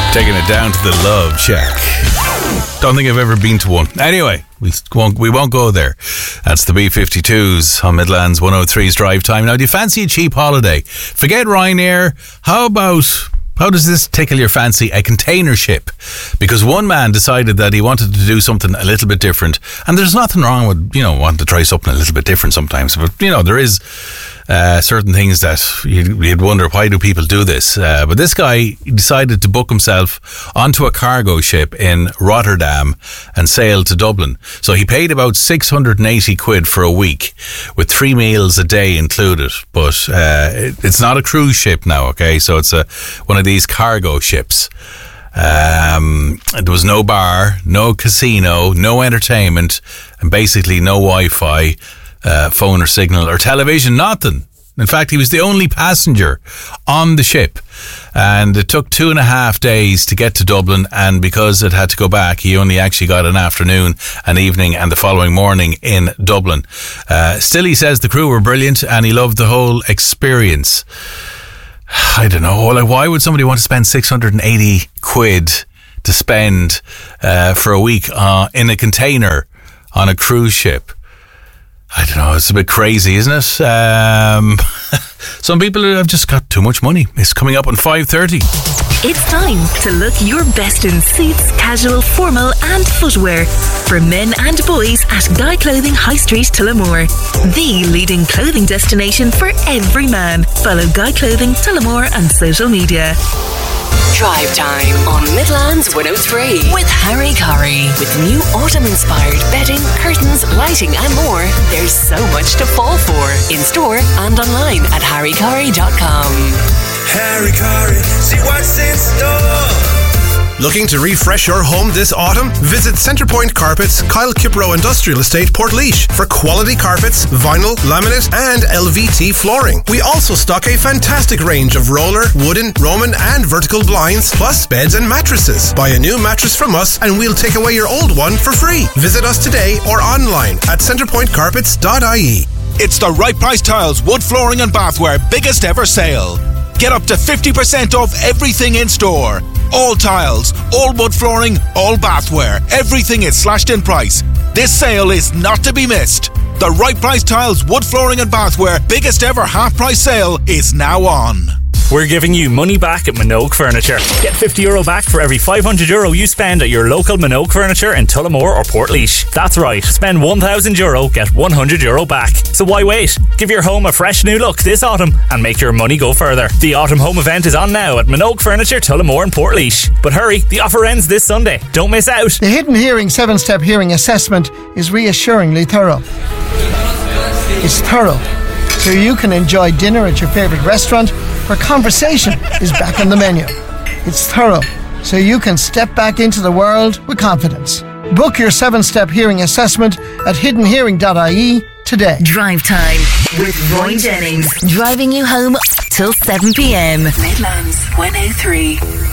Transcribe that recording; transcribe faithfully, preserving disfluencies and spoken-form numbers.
Taking it down to the Love Shack. Don't think I've ever been to one. Anyway, we won't, we won't go there. That's the B fifty-twos on Midlands one oh three's Drive Time. Now, do you fancy a cheap holiday? Forget Ryanair. How about... How does this tickle your fancy? A container ship. Because one man decided that he wanted to do something a little bit different. And there's nothing wrong with, you know, wanting to try something a little bit different sometimes. But, you know, there is uh, certain things that you'd, you'd wonder, why do people do this? Uh, but this guy decided to book himself onto a cargo ship in Rotterdam and sail to Dublin. So he paid about six hundred eighty quid for a week with three meals a day included. But uh, it, it's not a cruise ship now, okay? So it's a one of these cargo ships. Um, there was no bar, no casino, no entertainment, and basically no Wi-Fi, uh, phone or signal or television, nothing. In fact, he was the only passenger on the ship, and it took two and a half days to get to Dublin, and because it had to go back, he only actually got an afternoon, an evening and the following morning in Dublin. Uh, still, he says the crew were brilliant and he loved the whole experience. I don't know, like, why would somebody want to spend six hundred eighty quid to spend uh, for a week uh, in a container on a cruise ship? I don't know, it's a bit crazy, isn't it? Um, some people have just got too much money. It's coming up on five thirty. It's time to look your best in suits, casual, formal and footwear for men and boys at Guy Clothing High Street, Tullamore. The leading clothing destination for every man. Follow Guy Clothing Tullamore on social media. Drive Time on Midlands one oh three with Harry Curry. With new autumn-inspired bedding, curtains, lighting and more, there's so much to fall for. In store and online at harry curry dot com. Harry Curry, see what's in store. Looking to refresh your home this autumn? Visit Centrepoint Carpets, Kyle Kipro Industrial Estate, Portlaoise for quality carpets, vinyl, laminate and L V T flooring. We also stock a fantastic range of roller, wooden, Roman and vertical blinds, plus beds and mattresses. Buy a new mattress from us and we'll take away your old one for free. Visit us today or online at centrepoint carpets dot I E. It's the Right Price Tiles Wood Flooring and Bathware biggest ever sale. Get up to fifty percent off everything in store. All tiles, all wood flooring, all bathware. Everything is slashed in price. This sale is not to be missed. The Right Price Tiles Wood Flooring and Bathware biggest ever half price sale is now on. We're giving you money back at Minogue Furniture. Get fifty euro back for every five hundred euro you spend at your local Minogue Furniture in Tullamore or Portlaoise. That's right, spend one thousand euro, get one hundred euro back. So why wait? Give your home a fresh new look this autumn and make your money go further. The autumn home event is on now at Minogue Furniture, Tullamore and Portlaoise. But hurry, the offer ends this Sunday. Don't miss out. The Hidden Hearing seven-step hearing assessment is reassuringly thorough. It's thorough, so you can enjoy dinner at your favourite restaurant where conversation is back on the menu. It's thorough, so you can step back into the world with confidence. Book your seven-step hearing assessment at hidden hearing dot I E today. Drive Time with Roy Jennings, driving you home till seven p.m. Midlands one oh three.